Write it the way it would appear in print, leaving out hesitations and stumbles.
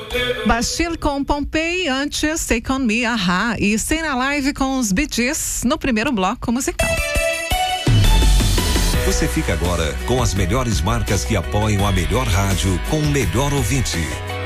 Bastille com Pompei, antes Take On Me, Ahá, e Stay Alive com os Bee Gees no primeiro bloco musical. Você fica agora com as melhores marcas que apoiam a melhor rádio com o melhor ouvinte.